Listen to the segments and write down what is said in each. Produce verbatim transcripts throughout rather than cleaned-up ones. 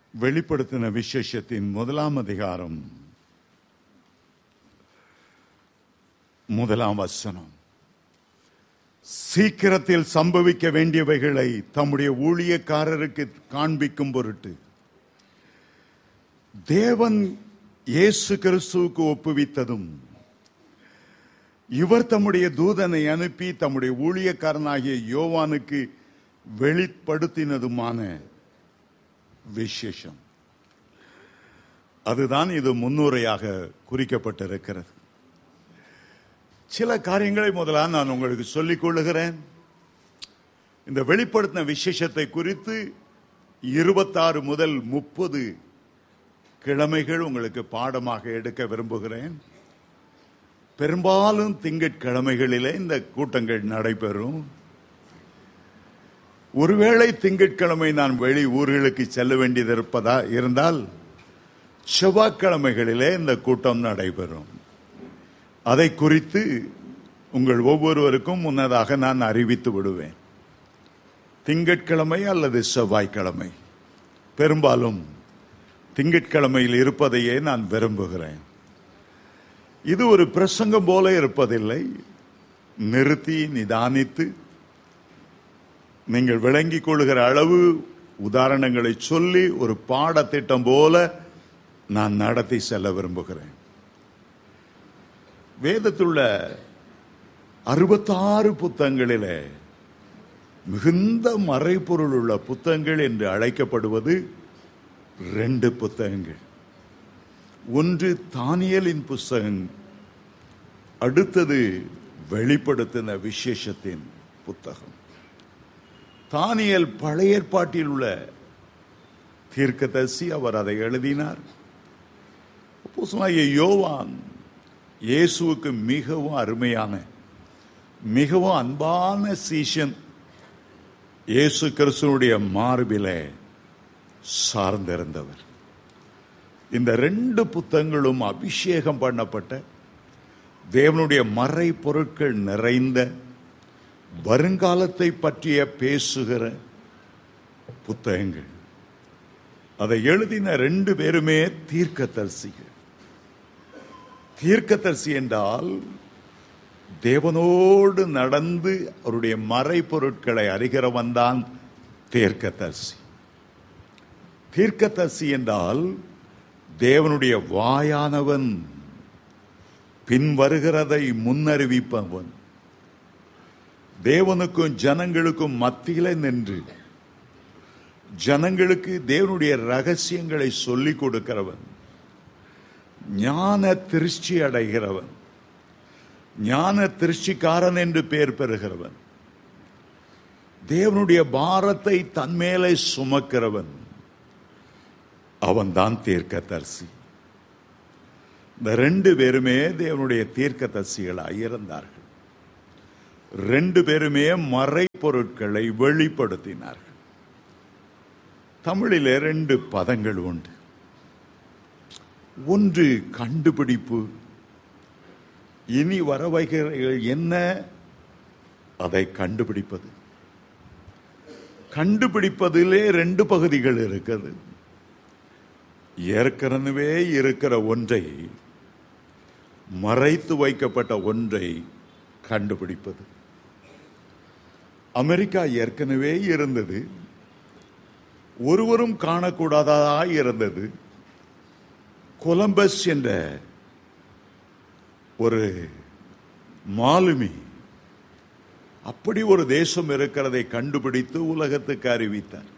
வெளிப்படுத்தின விசேஷத்தின் முதலாம் அதிகாரம் முதலாம் வசனம். சீக்கிரத்தில் சம்பவிக்க வேண்டியவைகளை தம்முடைய ஊழியக்காரருக்கு காண்பிக்கும் பொருட்டு தேவன் இயேசு கிறிஸ்துவுக்கு ஒப்புவித்ததும் இவர் தம்முடைய தூதனை அனுப்பி தம்முடைய ஊழியக்காரனாகிய யோவானுக்கு வெளிப்படுத்தினதுமான விசேஷம். அதுதான் இது முன்னுரையாக குறிக்கப்பட்டிருக்கிறது. சில காரியங்களை முதலாக நான் உங்களுக்கு சொல்லிக் கொள்ளுகிறேன். இந்த வெளிப்படுத்தின விசேஷத்தை குறித்து இருபத்தாறு முதல் முப்பது கிழமைகள் உங்களுக்கு பாடமாக எடுக்க விரும்புகிறேன். பெரும்பாலும் திங்கட்கிழமைகளிலே இந்த கூட்டங்கள் நடைபெறும். ஒருவேளை திங்கட்கிழமை நான் வெளி ஊர்களுக்கு செல்ல வேண்டியது இருப்பதா இருந்தால் செவ்வாய்க்கிழமைகளிலே இந்த கூட்டம் நடைபெறும். அதை குறித்து உங்கள் ஒவ்வொருவருக்கும் முன்னதாக நான் அறிவித்து விடுவேன். திங்கட்கிழமை அல்லது செவ்வாய்க்கிழமை, பெரும்பாலும் திங்கட்கிழமையில் இருப்பதையே நான் விரும்புகிறேன். இது ஒரு பிரசங்கம் போல இருப்பதில்லை. நிறுத்தி நிதானித்து நீங்கள் விளங்கிக் கொள்ளுகிற அளவு உதாரணங்களை சொல்லி ஒரு பாடத்திட்டம் போல நான் நடத்தி செல்ல விரும்புகிறேன். வேதத்துள்ள அறுபத்தாறு புத்தகங்களிலே மிகுந்த மறைபொருள் உள்ள புத்தகங்கள் என்று அழைக்கப்படுவது ரெண்டு புத்தகங்கள். ஒன்று தானியேலின் புத்தகம், அடுத்தது வெளிப்படுத்தின விசேஷத்தின் புத்தகம். தானியேல் பழைய ஏற்பாட்டில் உள்ள தீர்க்கதரிசி, அவர் அதை எழுதினார். அப்போஸ்தலனாகிய யோவான் இயேசுவுக்கு மிகவும் அருமையான, மிகவும் அன்பான சீஷன். இயேசு கிறிஸ்துவுடைய மார்பிலே சார்ந்திருந்தவர். இந்த ரெண்டு புத்தகங்களும் அபிஷேகம் பண்ணப்பட்ட தேவனுடைய மறை பொருட்கள் நிறைந்த வருங்காலத்தை பற்றிய பேசுகிற புத்தகங்கள். அதை எழுதின ரெண்டு பேருமே தீர்க்கதரிசிகள். தீர்க்கதரிசி என்றால் தேவனோடு நடந்து அவருடைய மறை பொருட்களை அறிகிறவன் தான் தீர்க்கதரிசி. தீர்க்கதரிசி என்றால் தேவனுடைய வாயானவன் பின் வருகிறதை முன்னறிவிப்பவன். தேவனுக்கும் ஜனங்களுக்கும் மத்தியிலே நின்று ஜனங்களுக்கு தேவனுடைய ரகசியங்களை சொல்லிக் கொடுக்கிறவன், ஞான திருஷ்டி அடைகிறவன், ஞான திருஷ்டிக்காரன் என்று பெயர் பெறுகிறவன், தேவனுடைய பாரத்தை தன்மேலே சுமக்கிறவன், அவன் தான் தீர்க்கதரிசி. இந்த ரெண்டு பேருமே தேவனுடைய தீர்க்கதரிசிகளாய் இருந்தார்கள். ரெண்டு பேருமே மறை பொருட்களை வெளிப்படுத்தினார்கள். தமிழிலே ரெண்டு பதங்கள் உண்டு. ஒன்று கண்டுபிடிப்பு. இனி வரவைகள் என்ன, அதை கண்டுபிடிப்பது. கண்டுபிடிப்பதிலே ரெண்டு பகுதிகள் இருக்கிறது. ஏற்கனவே இருக்கிற ஒன்றை, மறைத்து வைக்கப்பட்ட ஒன்றை கண்டுபிடிப்பது. அமெரிக்கா ஏற்கனவே இருந்தது, ஒருவரும் காணக்கூடாததாய் இருந்தது. கொலம்பஸ் என்ற ஒரு மாலுமி அப்படி ஒரு தேசம் இருக்கிறதை கண்டுபிடித்து உலகத்துக்கு அறிவித்தார்.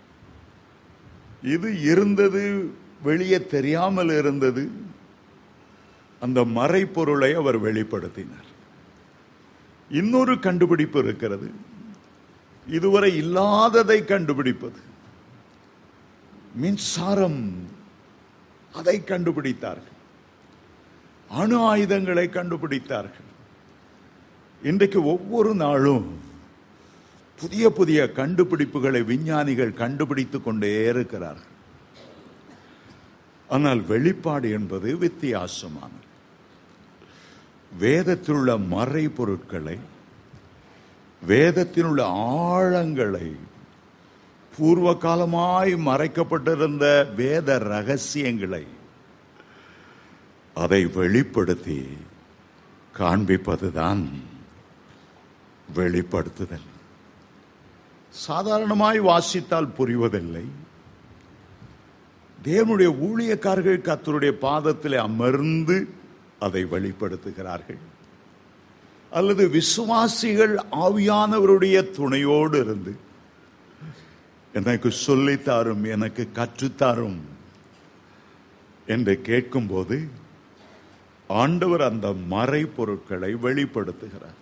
இது இருந்தது, வெளியே தெரியாமல் இருந்தது. அந்த மறைப்பொருளை அவர் வெளிப்படுத்தினார். இன்னொரு கண்டுபிடிப்பு இருக்கிறது, இதுவரை இல்லாததை கண்டுபிடிப்பது. மின்சாரம், அதை கண்டுபிடித்தார்கள். அணு ஆயுதங்களை கண்டுபிடித்தார்கள். இன்றைக்கு ஒவ்வொரு நாளும் புதிய புதிய கண்டுபிடிப்புகளை விஞ்ஞானிகள் கண்டுபிடித்துக் கொண்டே இருக்கிறார்கள். ஆனால் வெளிப்பாடு என்பது வித்தியாசமானது. வேதத்திலுள்ள மறை பொருட்களை, வேதத்தினுள்ள ஆழங்களை பூர்வ காலமாய் மறைக்கப்பட்டிருந்த வேத ரகசியங்களை அதை வெளிப்படுத்தி காண்பிப்பதுதான் வெளிப்படுத்துதல். சாதாரணமாய் வாசித்தால் புரிவதில்லை. தேவனுடைய ஊழியக்காரர்கள் கர்த்தருடைய பாதத்தில் அமர்ந்து அதை வெளிப்படுத்துகிறார்கள். அல்லது விசுவாசிகள் ஆவியானவருடைய துணையோடு இருந்து எனக்கு சொல்லித்தாரும், எனக்கு கற்றுத்தாரும் என்று கேட்கும்போது ஆண்டவர் அந்த மறை பொருட்களை வெளிப்படுத்துகிறார்.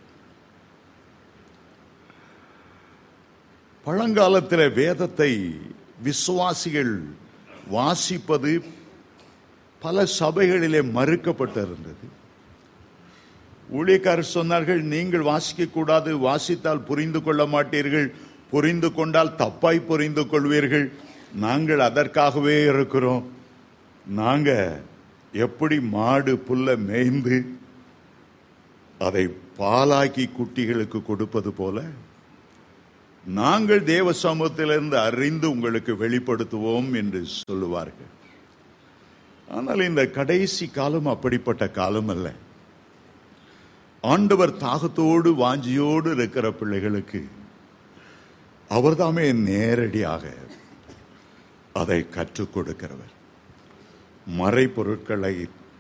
பழங்காலத்தில் வேதத்தை விசுவாசிகள் வாசிப்பது பல சபைகளிலே மறுக்கப்பட்டிருந்தது. ஊழியக்காரர் சொன்னார்கள், நீங்கள் வாசிக்க கூடாது, வாசித்தால் புரிந்து கொள்ள மாட்டீர்கள், புரிந்து கொண்டால் தப்பாய் புரிந்து கொள்வீர்கள். நாங்கள் அதற்காகவே இருக்கிறோம். நாங்க எப்படி மாடு புல்ல மேய்ந்து அதை பாலாக்கி குட்டிகளுக்கு கொடுப்பது போல நாங்கள் தேவ சமூகத்திலிருந்து அறிந்து உங்களுக்கு வெளிப்படுத்துவோம் என்று சொல்லுவார்கள். ஆனால் இந்த கடைசி காலம் அப்படிப்பட்ட காலம் அல்ல. ஆண்டவர் தாகத்தோடு வாஞ்சியோடு இருக்கிற பிள்ளைகளுக்கு அவர்தாமே நேரடியாக அதை கற்றுக் கொடுக்கிறவர். மறைபொருட்களை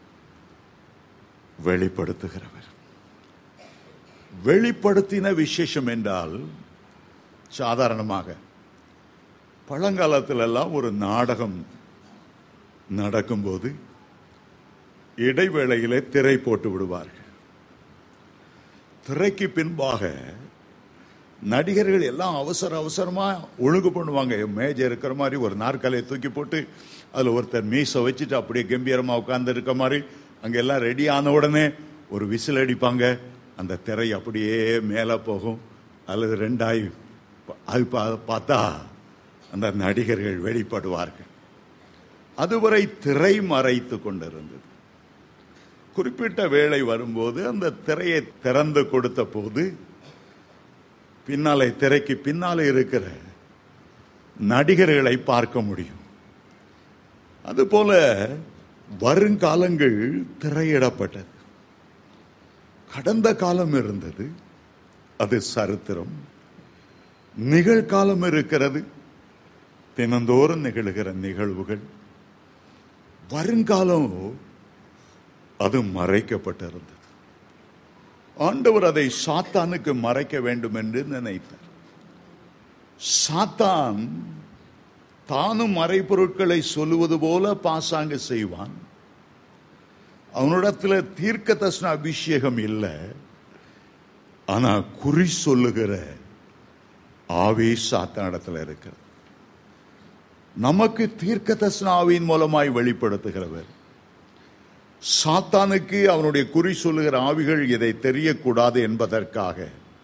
வெளிப்படுத்துகிறவர். வெளிப்படுத்தின விசேஷம் என்றால், சாதாரணமாக பழங்காலத்தில் எல்லாம் ஒரு நாடகம் நடக்கும்போது இடைவேளையிலே திரை போட்டு விடுவார்கள். திரைக்கு பின்பாக நடிகர்கள் எல்லாம் அவசர அவசரமா ஒழுங்கு பண்ணுவாங்க. மேஜை இருக்கிற மாதிரி ஒரு நாற்காலியை தூக்கி போட்டு அதுல ஒருத்தர் மீசை வச்சுட்டு அப்படியே கம்பீரமா உட்கார்ந்து இருக்க மாதிரி அங்க எல்லாம் ரெடி ஆன உடனே ஒரு விசில் அடிப்பாங்க. அந்த திரை அப்படியே மேல போகும். அல்லது ரெண்டாய் அது பார்த்தா அந்த நடிகர்கள் வெளிப்படுவார்கள். அதுவரை திரை மறைத்து கொண்டிருந்தது. குறிப்பிட்ட வேளை வரும்போது அந்த திரையை திறந்து கொடுத்த போது பின்னாலே திரைக்கு பின்னாலே இருக்கிற நடிகர்களை பார்க்க முடியும். அதுபோல வருங்காலங்கள் திரையிடப்பட்டது. கடந்த காலம் இருந்தது, அது சரித்திரம். நிகழ்காலம் இருக்கிறது, தினந்தோறும் நிகழ்கிற நிகழ்வுகள். வருங்காலம் அது மறைக்கப்பட்டிருந்தது. ஆண்டவர் அதை சாத்தானுக்கு மறைக்க வேண்டும் என்று நினைத்தார். சாத்தான் தானும் மறைபொருட்களை சொல்லுவது போல பாசாங்க செய்வான். அவனிடத்துல தீர்க்க தரிசன அபிஷேகம் இல்லை, ஆனா குறி சொல்லுகிற ஆவி சாத்தானிடத்துல இருக்கிறது. நமக்கு தீர்க்க தரிசன ஆவியின் மூலமாய் வெளிப்படுத்துகிறவர். சாத்தானுக்கு அவனுடைய குறி சொல்லுகிற ஆவிகள் இதை தெரியக்கூடாது என்பதற்காக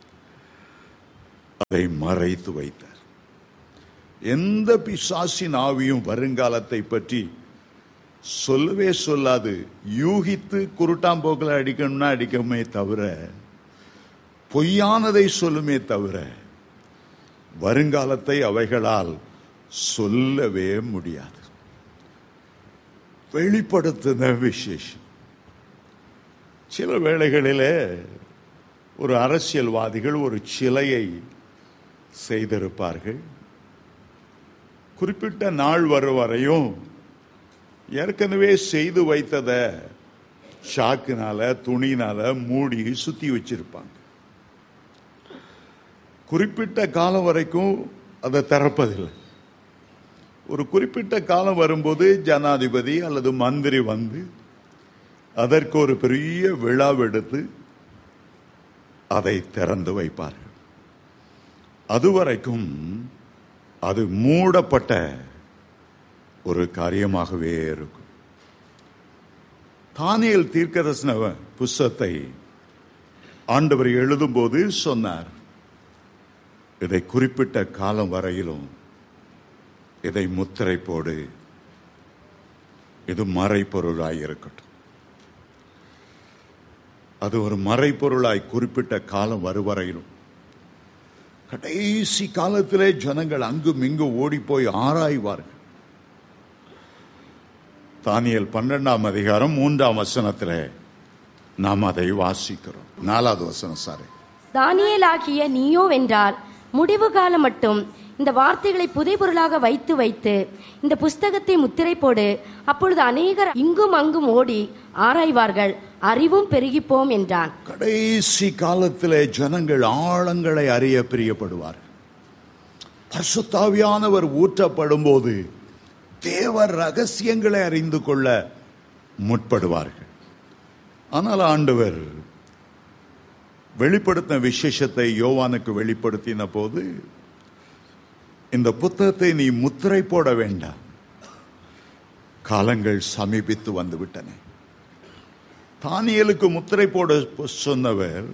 அதை மறைத்து வைத்தார். எந்த பிசாசின் ஆவியும் வருங்காலத்தை பற்றி சொல்லவே சொல்லாது. யூகித்து குருட்டாம்போக்கில் அடிக்கணும்னா அடிக்கமே தவிர, பொய்யானதை சொல்லுமே தவிர வருங்காலத்தை அவைகளால் சொல்லவே முடியாது. வெளிப்படுத்தின விசேஷம். சில வேளைகளிலே ஒரு அரசியல்வாதிகள் ஒரு சிலையை செய்திருப்பார்கள். குறிப்பிட்ட நாள் வரும் வரையும் ஏற்கனவே செய்து வைத்தத சாக்குனால துணினால மூடி சுத்தி வச்சிருப்பாங்க. குறிப்பிட்ட காலம் வரைக்கும் அதை திறப்பதில்லை. ஒரு குறிப்பிட்ட காலம் வரும்போது ஜனாதிபதி அல்லது மந்திரி வந்து அதற்கு ஒரு பெரிய விழாவெடுத்து அதை திறந்து வைப்பார்கள். அதுவரைக்கும் அது மூடப்பட்ட ஒரு காரியமாகவே இருக்கும். தானியேல் தீர்க்கதரிசன புஸ்தகத்தை ஆண்டவர் எழுதும்போது சொன்னார், இதை குறிப்பிட்ட காலம் வரையிலும் இதை முத்திரை போடு, இது மறைப்பொருளாய் இருக்கட்டும். அது ஒரு மறைப்பொருளாய் குறிப்பிட்ட காலம் வருவரையிலும் கடைசி காலத்திலே ஜனங்கள் அங்கும் இங்கும் ஓடி போய் ஆராய்வார்கள். தானியேல் பன்னெண்டாம் அதிகாரம் மூன்றாம் வசனத்திலே நாம் அதை வாசிக்கிறோம். நாலாவது வசனம் சாரி. தானியேலாகிய நீயோ வென்றால் முடிவு காலம் மட்டும் இந்த வார்த்தைகளை புதைபொருளாக வைத்து வைத்து இந்த புஸ்தகத்தை முத்திரை போடு. அப்பொழுது அநேகர் இங்கும் அங்கும் ஓடி ஆராய்வார்கள், அறிவும் பெருகிப்போம் என்றான். கடைசி காலத்திலே ஜனங்கள் ஆழங்களை அறிய பிரியப்படுவார்கள். பரிசுத்த ஆவியானவர் ஊற்றப்படும் போது தேவ ரகசியங்களை அறிந்து கொள்ள முற்படுவார்கள். ஆனால் ஆண்டவர் வெளிப்படுத்தின விசேஷத்தை யோவானுக்கு வெளிப்படுத்தின போது, இந்த புத்தகத்தை நீ முத்திரை போட வேண்டாம், காலங்கள் சமீபித்து வந்து விட்டன. தானியேலுக்கு முத்திரை போட சொன்னவர்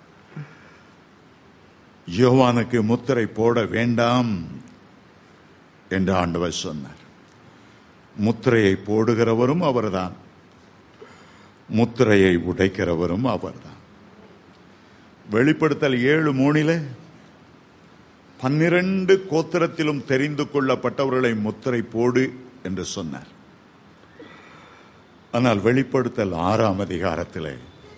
யோவானுக்கு முத்திரை போட வேண்டாம் என்று ஆண்டவர் சொன்னார். முத்திரையை போடுகிறவரும் அவர்தான், முத்திரையை உடைக்கிறவரும் அவர்தான். வெளிப்படுத்தல் ஏழு மூணில பன்னிரண்டு கோத்திரத்திலும் தெரிந்து கொள்ளப்பட்டவர்களை முத்திரை போடு என்று சொன்னார். ஆனால் வெளிப்படுத்தல் ஆறாம் அதிகாரத்திலே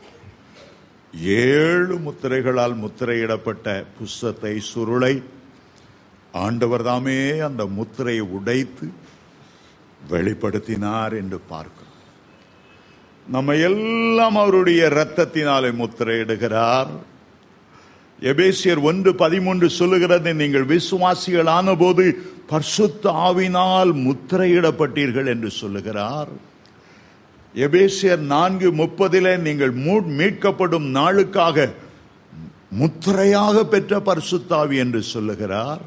ஏழு முத்திரைகளால் முத்திரையிடப்பட்ட புஸ்தகத்தை சுருளை ஆண்டவர் தாமே அந்த முத்திரையை உடைத்து வெளிப்படுத்தினார் என்று பார்க்கிறோம். நம்ம எல்லாம் அவருடைய இரத்தத்தினாலே முத்திரையிடுகிறார். எபேசியர் ஒன்று பதிமூன்று சொல்லுகிறது, நீங்கள் விசுவாசிகளான போது பரிசுத்த ஆவியினால் முத்திரையிடப்பட்டீர்கள் என்று சொல்லுகிறார். எபேசியர் நான்கு முப்பதிலே நீங்கள் மீட்கப்படும் நாளுக்காக முத்திரையாக பெற்ற பரிசுத்த ஆவி என்று சொல்லுகிறார்.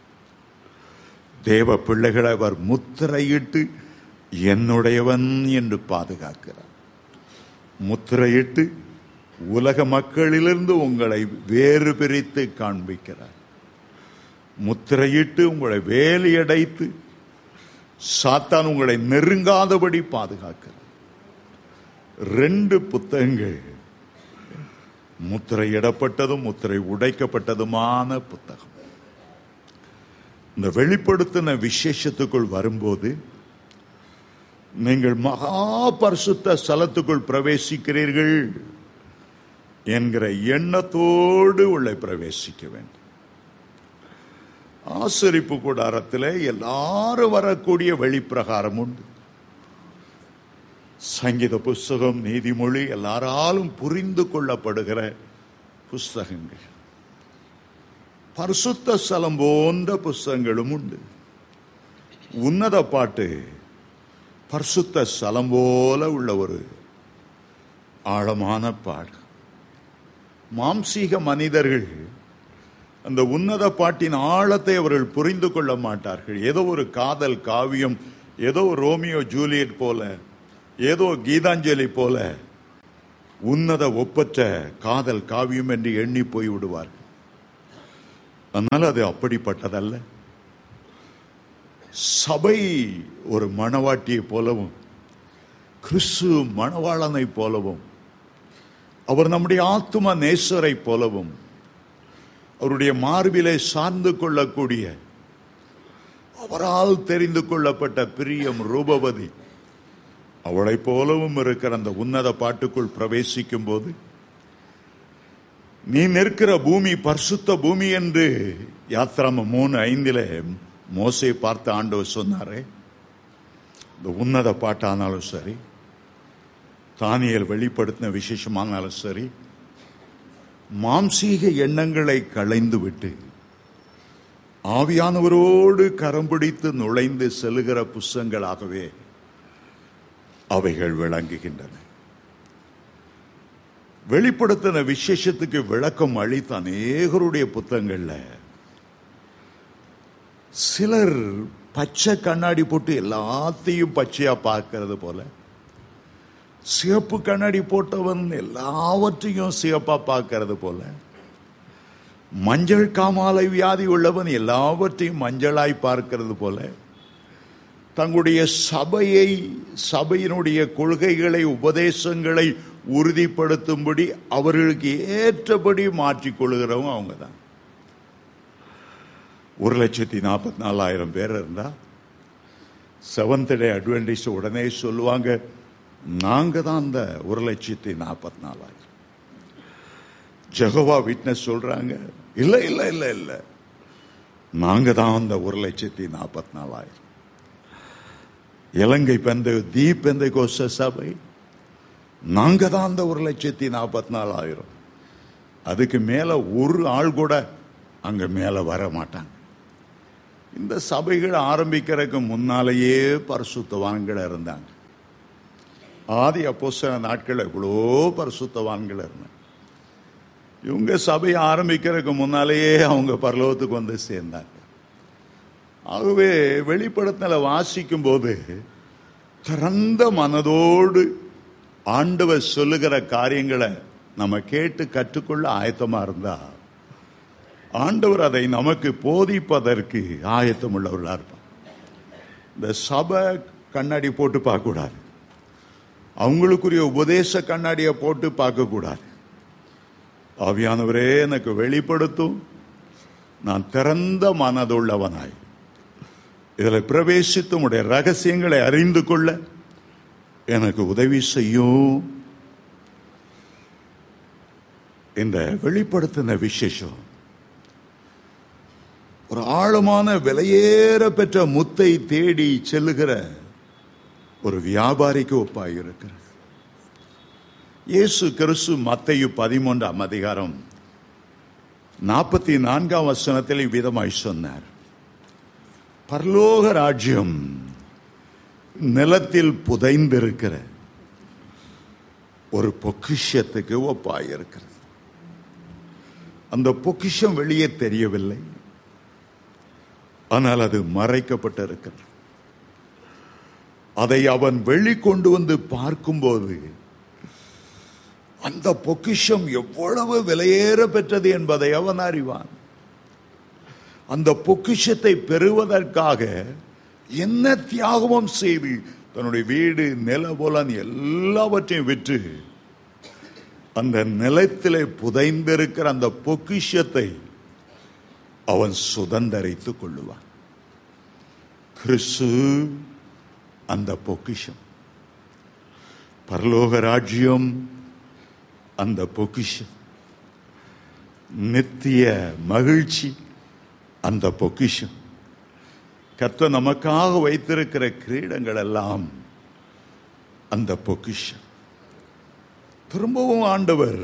தேவ பிள்ளைகளை அவர் முத்திரையிட்டு என்னுடையவன் என்று பாதுகாக்கிறார். முத்திரையிட்டு உலக மக்களிலிருந்து உங்களை வேறு பிரித்து காண்பிக்கிறார். முத்திரையிட்டு உங்களை வேலியடைத்து சாத்தான் உங்களை நெருங்காதபடி பாதுகாக்கிறார். ரெண்டு புத்தகங்கள், முத்திரையிடப்பட்டதும் முத்திரை உடைக்கப்பட்டதுமான புத்தகம். இந்த வெளிப்படுத்தின விசேஷத்துக்குள் வரும்போது நீங்கள் மகா பரிசுத்த ஸ்தலத்துக்குள் பிரவேசிக்கிறீர்கள் என்கிற எண்ணத்தோடு உள்ளே பிரவேசிக்க வேண்டும். ஆசரிப்பு கூடாரத்தில் எல்லாரும் வரக்கூடிய வெளிப்பிரகாரம் உண்டு. சங்கீத புஸ்தகம், நீதிமொழி எல்லாராலும் புரிந்து கொள்ளப்படுகிற புஸ்தகங்கள். பரிசுத்த ஸ்தலம் போன்ற புஸ்தகங்களும் உண்டு. உன்னத பாட்டு பரிசுத்த ஸ்தலம் போல உள்ள ஒரு ஆழமான பாடு. மாம்சீக மனிதர்கள் அந்த உன்னத பாட்டின் ஆழத்தை அவர்கள் புரிந்து கொள்ள மாட்டார்கள். ஏதோ ஒரு காதல் காவியம், ஏதோ ரோமியோ ஜூலியட் போல, ஏதோ கீதாஞ்சலி போல உன்னத ஒப்பற்ற காதல் காவியம் என்று எண்ணி போய் விடுவார்கள். அதனால அது அப்படிப்பட்டதல்ல. சபை ஒரு மணவாட்டியை போலவும் கிறிஸ்து மணவாளனை போலவும் அவர் நம்முடைய ஆத்தும நேசரை போலவும் அவருடைய மார்பிலை சார்ந்து கொள்ளக்கூடிய அவரால் தெரிந்து கொள்ளப்பட்ட பிரியம் ரூபவதி அவளை போலவும் இருக்கிற அந்த உன்னத பாட்டுக்குள் பிரவேசிக்கும் போது நீ நிற்கிற பூமி பரிசுத்த பூமி என்று யாத்ராம மூணு ஐந்திலே மோசே பார்த்து ஆண்டவர் சொன்னாரே. இந்த உன்னத பாட்டானாலும் சரி, தானியேல் வெளிப்படுத்தின விசேஷமானாலும் சரி, மாம்சீக எண்ணங்களை களைந்து விட்டு ஆவியானவரோடு கரம் பிடித்து நுழைந்து செல்லுகிற புஸ்தகங்களாகவே அவைகள் விளங்குகின்றன. வெளிப்படுத்தின விசேஷத்துக்கு விளக்கம் அளித்த அநேகருடைய புத்தகங்கள்ல சிலர் பச்சை கண்ணாடி போட்டு எல்லாத்தையும் பச்சையா பார்க்கிறது போல, சிவப்பு கண்ணாடி போட்டவன் எல்லாவற்றையும் சிவப்பா பார்க்கிறது போல, மஞ்சள் காமாலை வியாதி உள்ளவன் எல்லாவற்றையும் மஞ்சளாய் பார்க்கிறது போல, தங்களுடைய சபையை, சபையினுடைய கொள்கைகளை, உபதேசங்களை உறுதிப்படுத்தும்படி அவர்களுக்கு ஏற்றபடி மாற்றிக்கொள்கிறவங்க அவங்க தான். ஒரு லட்சத்தி நாற்பத்தி நாலாயிரம் பேர் இருந்தா செவன்த் டே அட்வென்டிஸ்ட் உடனே சொல்லுவாங்க, நாங்க தான் அந்த ஒரு லட்சத்தி நாற்பத்தி நாலாயிரம். ஜெகோவா விட்னஸ் சொல்றாங்க, இல்ல இல்ல இல்ல இல்ல நாங்க தான் அந்த ஒரு லட்சத்தி நாற்பத்தி நாலாயிரம். இலங்கை பெந்தை தீப் பெந்தை கோச சபை, நாங்க தான் அந்த ஒரு லட்சத்தி நாற்பத்தி நாலாயிரம். அதுக்கு மேல ஒரு ஆள் கூட அங்க மேல வர மாட்டாங்க. இந்த சபைகள் ஆரம்பிக்கிறதுக்கு முன்னாலேயே பரிசுத்தவான்கள் இருந்தாங்க. ஆதி அப்போஸ்தலர் நாட்கள் எவ்வளோ பரிசுத்தவான்கள் இருந்தாங்க. இவங்க சபையை ஆரம்பிக்கிறதுக்கு முன்னாலேயே அவங்க பரலோகத்துக்கு வந்து சேர்ந்தாங்க. ஆகவே வெளிப்படுத்தல வாசிக்கும் போது திறந்த மனதோடு ஆண்டவர் சொல்லுகிற காரியங்களை நம்ம கேட்டு கற்றுக்கொள்ள ஆயத்தமா இருந்தா ஆண்டவர் அதை நமக்கு போதிப்பதற்கு ஆயத்தம் உள்ளவர்களா இருப்பார். இந்த சபை கண்ணாடி போட்டு பார்க்க கூடாது, அவங்களுக்குரிய உபதேச கண்ணாடியை போட்டு பார்க்க கூடாது. ஆவியானவரே எனக்கு வெளிப்படுத்தும், நான் திறந்த மனதுள்ளவனாய் இதில் பிரவேசித்து உடைய ரகசியங்களை அறிந்து கொள்ள எனக்கு உதவி செய்யும். இந்த வெளிப்படுத்தின விசேஷம் ஒரு ஆழமான விலையேற பெற்ற முத்தை தேடி செல்லுகிற ஒரு வியாபாரிக்கு ஒப்பாய் இருக்கிறது. இயேசு கிறிஸ்து மத்தேயு பதிமூன்றாம் அதிகாரம் நாற்பத்தி நான்காம் வசனத்தில் இவ்விதமாய் சொன்னார், பரலோக ராஜ்யம் நிலத்தில் புதைந்திருக்கிற ஒரு பொக்கிஷத்துக்கு ஒப்பாய் இருக்கிறது. அந்த பொக்கிஷம் வெளியே தெரியவில்லை, ஆனால் அது மறைக்கப்பட்டிருக்கிறது. அதை அவன் வெளிக்கொண்டு வந்து பார்க்கும்போது அந்த பொக்கிஷம் எவ்வளவு விலையேற பெற்றது என்பதை அவன் அறிவான். அந்த பொக்கிஷத்தை பெறுவதற்காக என்ன தியாகமும் செய்து தன்னுடைய வீடு நிலபோலன் எல்லாவற்றையும் விற்று அந்த நிலத்திலே புதைந்திருக்கிற அந்த பொக்கிஷத்தை அவன் சுதந்தரித்துக் கொள்ளுவான். கிறிஸ்து அந்த பொக்கிஷம், பரலோக ராஜ்யம் அந்த பொக்கிஷம், நித்திய மகிழ்ச்சி அந்த பொக்கிஷம், கர்த்தர் நமக்காக வைத்திருக்கிற கிரீடங்கள் எல்லாம் அந்த பொக்கிஷம். திரும்பவும் ஆண்டவர்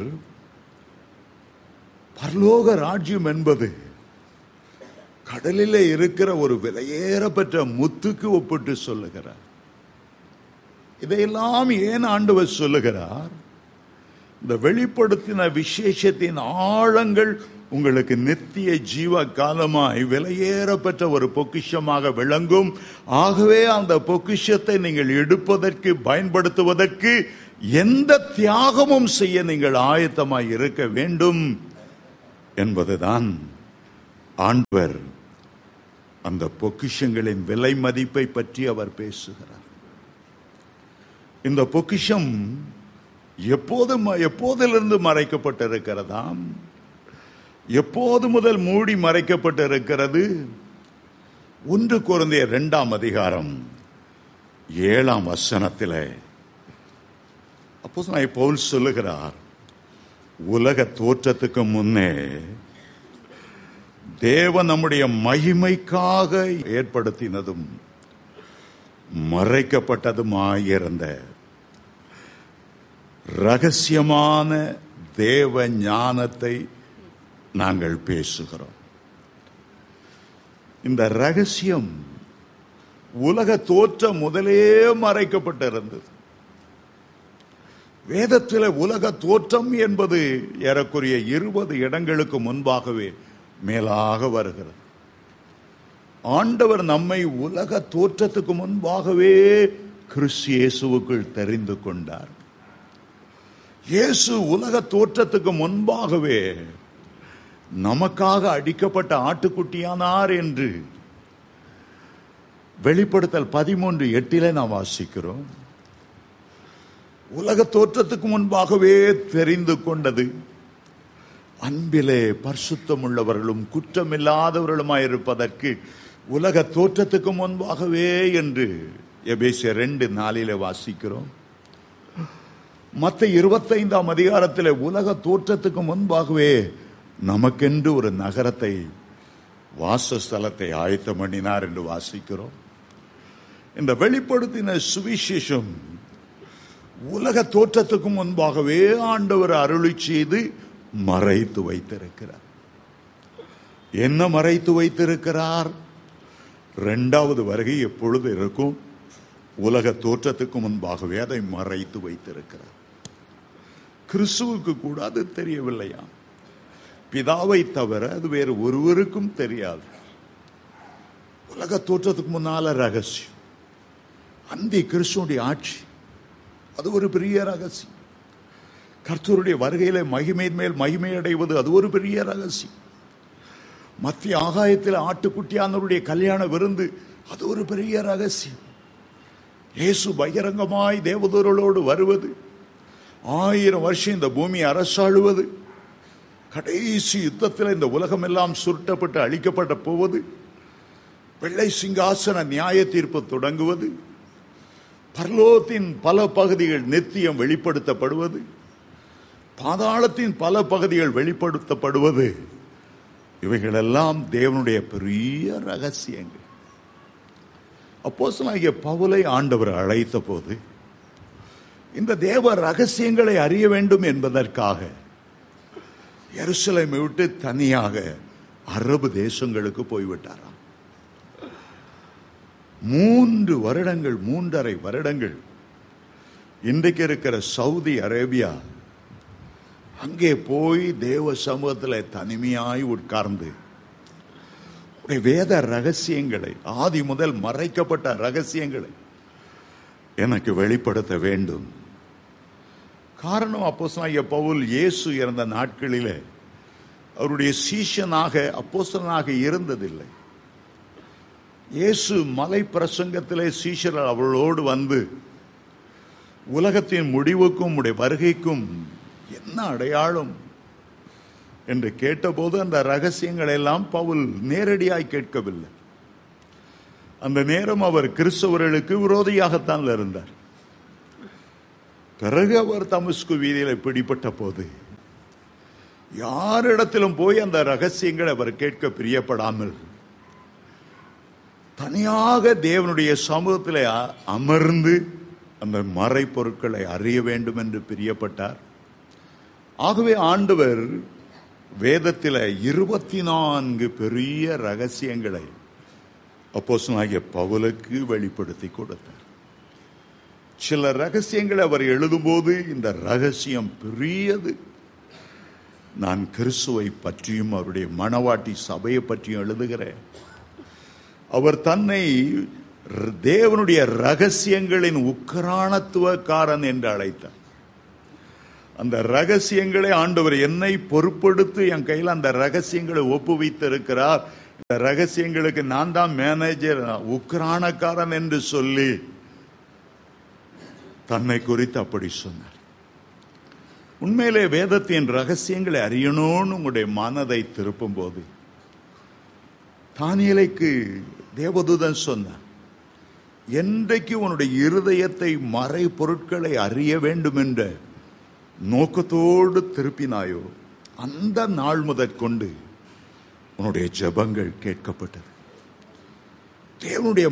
பரலோக ராஜ்யம் என்பது கடலிலே இருக்கிற ஒரு விலையேறப்பெற்ற முத்துக்கு ஒப்பிட்டு சொல்லுகிறார். இதையெல்லாம் ஏன் ஆண்டவர் சொல்லுகிறார்? இந்த வெளிப்படுத்தின விசேஷத்தின் ஆழங்கள் உங்களுக்கு நித்திய ஜீவ காலமாய் விலையேறப்பெற்ற ஒரு பொக்கிஷமாக விளங்கும். ஆகவே அந்த பொக்கிஷத்தை நீங்கள் எடுப்பதற்கு பயன்படுத்துவதற்கு எந்த தியாகமும் செய்ய நீங்கள் ஆயத்தமாய் இருக்க வேண்டும் என்பதுதான் ஆண்டவர் அந்த பொக்கிஷங்களின் விலை மதிப்பை பற்றி அவர் பேசுகிறார். இந்த பொக்கிஷம் எப்போது எப்போதிலிருந்து மறைக்கப்பட்டிருக்கிறதாம்? எப்போது முதல் மூடி மறைக்கப்பட்டிருக்கிறது? ஒன்று கொரிந்தியர் இரண்டாம் அதிகாரம் ஏழாம் வசனத்திலே அப்போஸ்தலனாகிய பவுல் சொல்லுகிறார், உலக தோற்றத்துக்கு முன்னே தேவன் நம்முடைய மகிமைக்காக ஏற்படுத்தினதும் மறைக்கப்பட்டதுமாயிருந்த ரகசியமான தேவ ஞானத்தை நாங்கள் பேசுகிறோம். இந்த ரகசியம் உலக தோற்றம் முதலே மறைக்கப்பட்டிருந்தது. வேதத்தில் உலக தோற்றம் என்பது ஏறக்குறைய இருபது இடங்களுக்கு முன்பாகவே மேலாக வருகிறது. ஆண்டவர் நம்மை உலக தோற்றத்துக்கு முன்பாகவே கிறிஸ்து இயேசுவுக்குள் தெரிந்து கொண்டார். இயேசு உலக தோற்றத்துக்கு முன்பாகவே நமக்காக அடிக்கப்பட்ட ஆட்டுக்குட்டியானார் என்று வெளிப்படுத்தல் பதிமூன்று எட்டிலே நாம் வாசிக்கிறோம். உலக தோற்றத்துக்கு முன்பாகவே தெரிந்து கொண்டது, அன்பிலே பரிசுத்தம் உள்ளவர்களும் குற்றமில்லாதவர்களுமாயிருப்பதற்கு உலக தோற்றத்துக்கு முன்பாகவே என்று எபேசியர் ரெண்டு நாளிலே வாசிக்கிறோம். மத்த இருபத்தைந்தாம் அதிகாரத்தில் உலக தோற்றத்துக்கு முன்பாகவே நமக்கென்று ஒரு நகரத்தை, வாசஸ்தலத்தை ஆயத்தம் பண்ணினார் என்று வாசிக்கிறோம். இந்த வெளிப்படுத்தின சுவிசேஷம் உலக தோற்றத்துக்கு முன்பாகவே ஆண்டவர் அருளி செய்து மறைத்து வைத்திருக்கிறார். என்ன மறைத்து வைத்திருக்கிறார்? இரண்டாவது வருகை எப்பொழுது இருக்கும்? உலக தோற்றத்துக்கு முன்பாகவே அதை மறைத்து வைத்திருக்கிறார். கிறிஸ்துவுக்கு கூட அது தெரியவில்லையா? பிதாவை தவிர அது வேறு ஒருவருக்கும் தெரியாது. உலக தோற்றத்துக்கு முன்னால ரகசியம். அந்தி கிறிஸ்துவுடைய ஆட்சி, அது ஒரு பெரிய ரகசியம். கர்த்தருடைய வருகையில மகிமையின் மேல் மகிமை அடைவது, அது ஒரு பெரிய ரகசியம். மத்திய ஆகாயத்தில் ஆட்டுக்குட்டியானவருடைய கல்யாண விருந்து, அது ஒரு பெரிய ரகசியம். இயேசு பகிரங்கமாய் தேவதூர்களோடு வருவது, ஆயிரம் வருஷம் இந்த பூமி அரசாளுவது, கடைசி யுத்தத்தில் இந்த உலகம் எல்லாம் சுருட்டப்பட்டு அழிக்கப்பட்ட போவது, வெள்ளை சிங்காசன நியாய தீர்ப்பு தொடங்குவது, பரலோகத்தின் பல பகுதிகள் நித்தியம் வெளிப்படுத்தப்படுவது, பாதாளத்தின் பல பகுதிகள் வெளிப்படுத்தப்படுவது, இவைகளெல்லாம் தேவனுடைய பெரிய ரகசியங்கள். அப்போஸ்தலனாகிய பவுலை ஆண்டவர் அழைத்த போது இந்த தேவ ரகசியங்களை அறிய வேண்டும் என்பதற்காக எருசலேமை விட்டு தனியாக அரபு தேசங்களுக்கு போய்விட்டாராம். மூன்று வருடங்கள் மூன்றரை வருடங்கள் இன்றைக்கு இருக்கிற சவுதி அரேபியா, அங்கே போய் தேவ சமூகத்தில் தனிமையாய் உட்கார்ந்து வேத ரகசியங்களை, ஆதி முதல் மறைக்கப்பட்ட ரகசியங்களை எனக்கு வெளிப்படுத்த வேண்டும். காரணம், அப்போஸ்தலனாகிய பவுல் இயேசு இறந்த நாட்களிலே அவருடைய சீஷனாக அப்போஸ்தலனாக இருந்ததில்லை. இயேசு மலை பிரசங்கத்திலே சீஷர்கள் அவளோடு வந்து உலகத்தின் முடிவுக்கும் உடைய வருகைக்கும் என்ன அடையாளம் என்று கேட்டபோது அந்த ரகசியங்கள் எல்லாம் பவுல் நேரடியாய் கேட்கவில்லை. அந்த நேரம் அவர் கிறிஸ்தவர்களுக்கு விரோதியாகத்தான் இருந்தார். பிறகு அவர் தமஸ்கு வீதியில பிடிபட்ட போது யாரிடத்திலும் போய் அந்த ரகசியங்களை அவர் கேட்க பிரியப்படாமல் தனியாக தேவனுடைய சமூகத்தில் அமர்ந்து அந்த மறை பொருட்களை அறிய வேண்டும் என்று பிரியப்பட்டார். ஆகவே ஆண்டவர் வேதத்தில் இருபத்தி நான்கு பெரிய ரகசியங்களை அப்போஸ்தலனாகிய பவுலுக்கு வெளிப்படுத்தி கொடுத்தார். சில ரகசியங்களை அவர் எழுதும்போது இந்த ரகசியம் பெரியது. நான் கிறிஸ்துவை பற்றியும் அவருடைய மணவாட்டி சபையை பற்றியும் எழுதுகிறேன். அவர் தன்னை தேவனுடைய ரகசியங்களின் உக்கிரானத்துவக்காரன் என்று அழைத்தார். அந்த ரகசியங்களை ஆண்டவர் என்னை பொறுப்படுத்தி என் கையில் அந்த ரகசியங்களை ஒப்புவித்து இருக்கிறார். இந்த ரகசியங்களுக்கு நான் தான் மேனேஜர், உக்கிரானக்காரன் என்று சொல்லி தன்னை குறித்து அப்படி சொன்னார். உண்மையிலே வேதத்தின் ரகசியங்களை அறியணும்னு உங்களுடைய மனதை திருப்பும் போது தானியேலுக்கு தேவதூதன் சொன்னார், என்றைக்கு உன்னுடைய இருதயத்தை மறை பொருட்களை அறிய வேண்டும் என்ற நோக்கத்தோடு திருப்பினாயோ அந்த நாள் முதற்கொண்டு உன்னுடைய ஜெபங்கள் கேட்கப்பட்டது. தேவனுடைய